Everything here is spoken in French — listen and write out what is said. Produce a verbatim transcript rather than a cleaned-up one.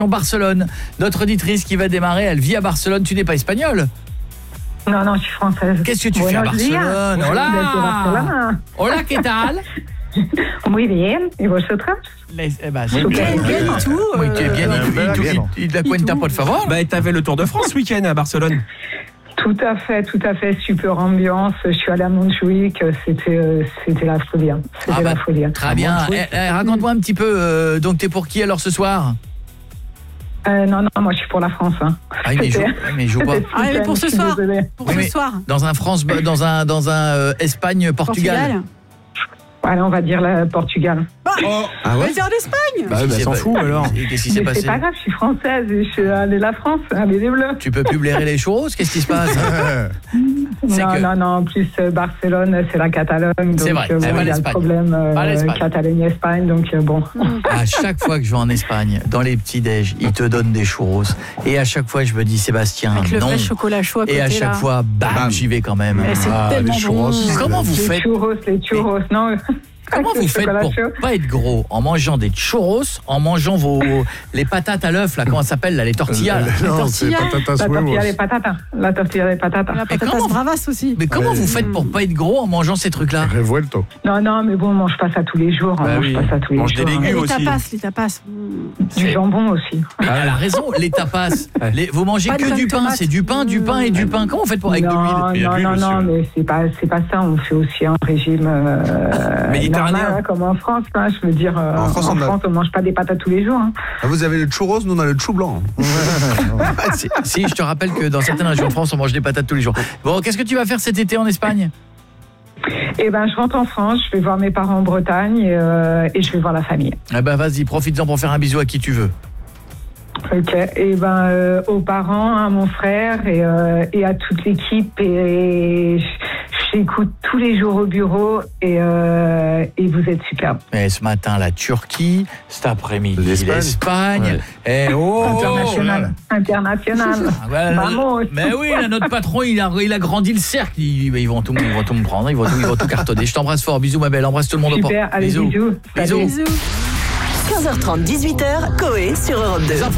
Barcelone. Notre auditrice qui va démarrer, elle vit à Barcelone. Tu n'es pas espagnole? Non, non, je suis française. Qu'est-ce que tu fais à Barcelone? Hola. Hola, ¿qué tal? Muy bien. ¿Y vosotras? Les, eh ben, Muy bien. bien, Bien, tú. Muy bien, bien. ¿Y la cuenta, por favor? Bah, t'avais le Tour de France ce week-end à Barcelone. Tout à fait, tout à fait. Super ambiance. Je suis allée à Montjuïc. C'était, euh, c'était la folie. C'était ah bah, la folie. Très bien. Eh, eh, raconte-moi un petit peu. Euh, donc, t'es pour qui alors ce soir? Euh, non, non, moi je suis pour la France. Hein. Ah, mais, joue, mais joue pas. Ah, mais pour ce soir. Pour oui, ce soir. Dans un France, dans un, dans un euh, Espagne, Portugal. Portugal. Allez, on va dire le Portugal. Bah, oh. Ah ouais. On va dire l'Espagne. Bah, bah s'en fout alors. Qu'est-ce qui s'est passé? C'est pas grave, je suis française et je suis allée la France, allez les bleus. Tu peux plus blairer les churros? Qu'est-ce qui se passe? Non, que... non, non, en plus Barcelone, c'est la Catalogne. C'est vrai, euh, c'est bon, pas il y a le l'Espagne. problème euh, Catalogne-Espagne, donc euh, bon. À chaque fois que je vais en Espagne, dans les petits-déj, ils te donnent des churros. Et à chaque fois, je me dis, Sébastien, avec le non. vrai chocolat chaud à côté, et à chaque là. fois, bam, bam. J'y vais quand même. Mais c'est ah, tellement bon. Comment vous les faites churros, les churros, non. Comment vous faites pour chaud. Pas être gros en mangeant des churros, en mangeant vos les patates à l'œuf là, comment ça s'appelle là, les tortillas là. Les tortillas. La tortilla des patatas. La tortilla des patatas. La patatas bravas aussi. Mais comment vous faites pour pas être gros en mangeant ces trucs là? Revuelto. Non, non, mais bon, on mange pas ça tous les jours. On bah mange oui. pas ça tous les mange jours. Des légumes les aussi. tapas, les tapas. Du jambon aussi. Mais elle a raison, les tapas. Les, vous mangez pas que du pain, c'est du pain, du pain et du pain. Comment vous faites pour avec non, de l'huile? Non, non, non, mais c'est pas, c'est pas ça. On fait aussi un régime euh, méditerranéen, normal, hein, comme en France. Hein, je veux dire, euh, en France, en on, France a... on mange pas des patates tous les jours. Hein. Ah, vous avez le churros, nous on a le chou blanc. Si, je te rappelle que dans certaines régions de France, on mange des patates tous les jours. Bon, qu'est-ce que tu vas faire cet été en Espagne? Eh ben, je rentre en France, je vais voir mes parents en Bretagne et, euh, et je vais voir la famille. Eh ben, vas-y, profites-en pour faire un bisou à qui tu veux. Ok, et ben euh, aux parents, à mon frère et, euh, et à toute l'équipe et, et j'écoute tous les jours au bureau et, euh, et vous êtes superbes. Et ce matin la Turquie, cet après-midi l'Espagne, ouais. et oh international, international. Ouais, Vamos. Mais oui, là, notre patron il a il a grandi le cercle, ils, ils vont tout ils vont tout me prendre, ils vont tout ils vont tout cartonner. Je t'embrasse fort, bisous ma belle, embrasse tout le monde. Super, au port. Allez, bisous. Bisous. Bisous. bisous. quinze heures trente, dix-huit heures, Coé sur Europe deux.